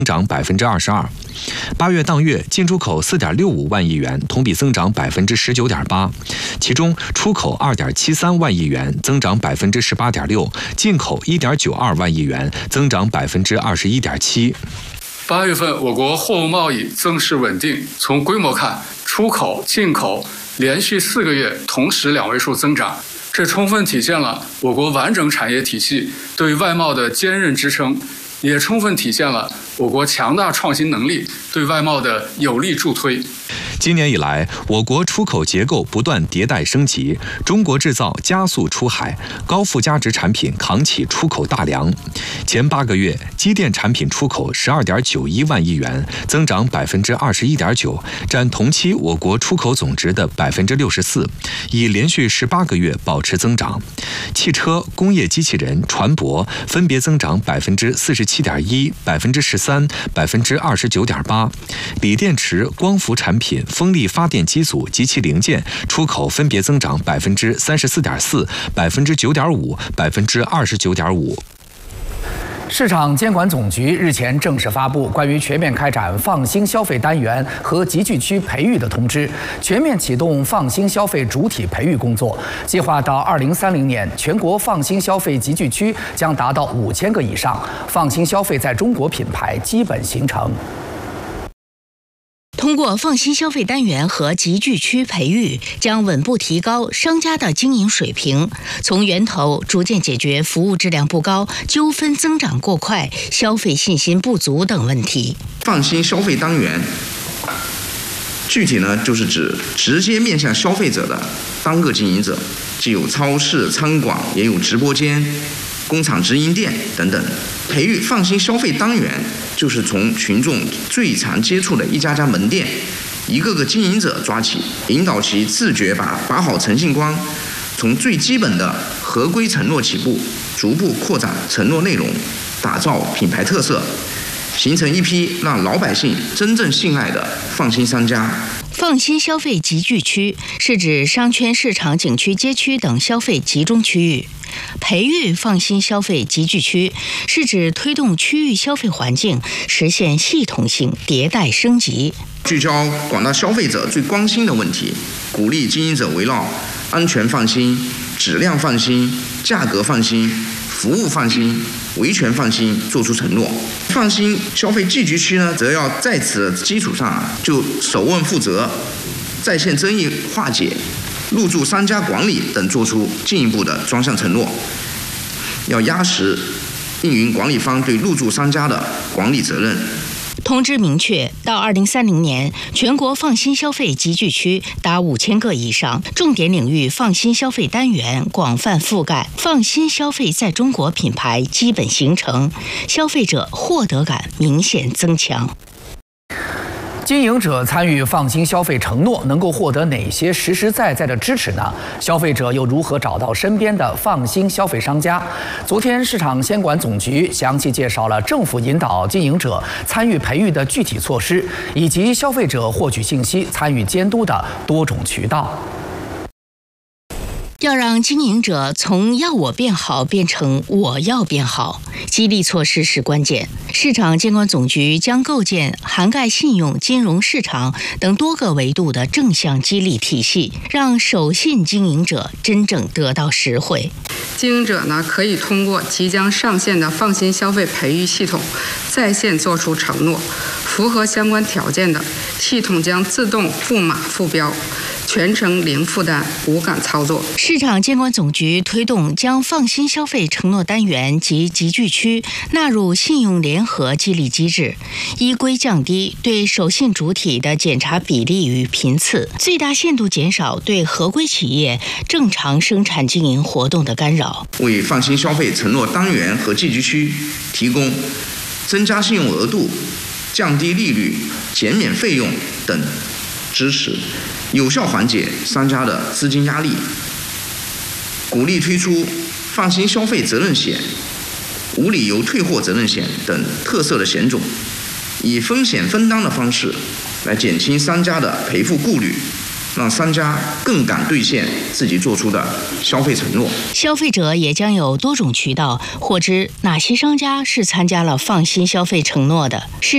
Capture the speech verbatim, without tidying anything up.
涨百分之二十二。八月当月进出口四点六五万亿元，同比增长百分之十九点八。其中出口二点七三万亿元，增长百分之十八点六；进口一点九二万亿元，增长百分之二十一点七。 八月份我国货物贸易增势稳定，从规模看，出口、进口连续四个月同时两位数增长。这充分体现了我国完整产业体系对外贸的坚韧支撑，也充分体现了我国强大创新能力对外贸的有力助推。 今年以来，我国出口结构不断迭代升级，中国制造加速出海，高附加值产品扛起出口大梁。前八个月，机电产品出口十二点九一万亿元，增长百分之二十一点九，占同期我国出口总值的百分之六十四，已连续十八个月保持增长。汽车、工业机器人、船舶分别增长百分之四十七点一、百分之十三、百分之二十九点八。锂电池、光伏产品、风力发电机组及其零件出口分别增长百分之三十四点四、百分之九点五、百分之二十九点五。 市场监管总局日前正式发布关于全面开展放心消费单元和集聚区培育的通知，全面启动放心消费主体培育工作，计划到二零三零年，全国放心消费集聚区将达到五千个以上，放心消费在中国品牌基本形成。 通过放心消费单元和集聚区培育，将稳步提高商家的经营水平，从源头逐渐解决服务质量不高、纠纷增长过快、消费信心不足等问题。 放心消费单元，具体呢就是指直接面向消费者的单个经营者，既有超市、餐馆，也有直播间、工厂直营店等等。培育放心消费单元，就是从群众最常接触的一家家门店、一个个经营者抓起，引导其自觉把把好诚信关，从最基本的合规承诺起步，逐步扩展承诺内容，打造品牌特色，形成一批让老百姓真正信赖的放心商家。 放心消费集聚区是指商圈、市场、景区、街区等消费集中区域。培育放心消费集聚区是指推动区域消费环境实现系统性迭代升级， 聚焦广大消费者最关心的问题，鼓励经营者围绕安全放心、质量放心、价格放心、服务放心、维权放心做出承诺。放心消费集聚区呢，则要在此基础上啊，就首问负责、在线争议化解、入驻商家管理等做出进一步的专项承诺，要压实运营管理方对入驻商家的管理责任。 通知明确，到二零三零年，全国放心消费集聚区达五千个以上，重点领域放心消费单元广泛覆盖，放心消费在中国品牌基本形成，消费者获得感明显增强。 经营者参与放心消费承诺能够获得哪些实实在在的支持呢？消费者又如何找到身边的放心消费商家？昨天，市场监管总局详细介绍了政府引导经营者参与培育的具体措施，以及消费者获取信息、参与监督的多种渠道。 要让经营者从要我变好变成我要变好，激励措施是关键。市场监管总局将构建涵盖信用、金融市场等多个维度的正向激励体系，让守信经营者真正得到实惠。 经营者呢，可以通过即将上线的放心消费培育系统，在线做出承诺，符合相关条件的，系统将自动复码复标。全程零负担、无感操作。 市场监管总局推动将放心消费承诺单元及集聚区纳入信用联合激励机制，依规降低对守信主体的检查比例与频次，最大限度减少对合规企业正常生产经营活动的干扰， 为放心消费承诺单元和集聚区提供增加信用额度、降低利率、减免费用等支持，有效缓解商家的资金压力，鼓励推出放心消费责任险、无理由退货责任险等特色的险种，以风险分担的方式来减轻商家的赔付顾虑，让商家更敢兑现自己做出的消费承诺。 消费者也将有多种渠道获知哪些商家是参加了放心消费承诺的。是